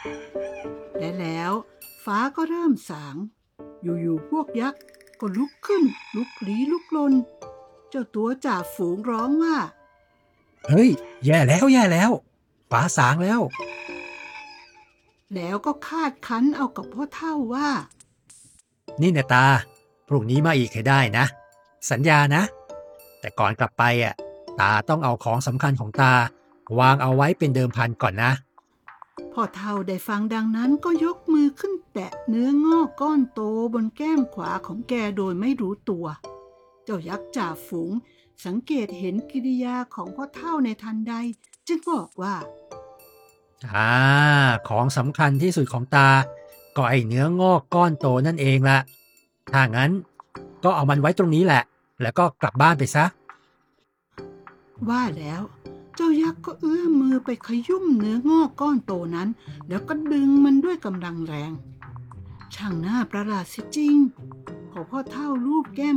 และแล้วฟ้าก็เริ่มสางอยู่ๆพวกยักษ์ก็ลุกขึ้นลุกลี้ลุกลนเจ้าตัวจ่าฝูงร้องว่าเฮ้ยแย่แล้วแย่แล้วฟ้าสางแล้วแล้วก็คาดคั้นเอากับพ่อเฒ่าว่านี่นะตาพรุ่งนี้มาอีกให้ได้นะสัญญานะแต่ก่อนกลับไปตาต้องเอาของสำคัญของตาวางเอาไว้เป็นเดิมพันก่อนนะพ่อเฒ่าได้ฟังดังนั้นก็ยกมือขึ้นแตะเนื้องอกก้อนโตบนแก้มขวาของแกโดยไม่รู้ตัวเจ้ายักษ์จ่าฝูงสังเกตเห็นกิริยาของพ่อเฒ่าในทันใดจึงบอกว่าของสำคัญที่สุดของตาก็ไอเนื้องอกก้อนโตนั่นเองละถ้างั้นก็เอามันไว้ตรงนี้แหละแล้วก็กลับบ้านไปซะว่าแล้วเจ้ายักษ์ก็เอื้อมมือไปขยุ่มเนื้องอกก้อนโตนั้นแล้วก็ดึงมันด้วยกำลังแรงช่างน่าประหลาดเสิจริงพอพ่อเฒ่าลูบแก้ม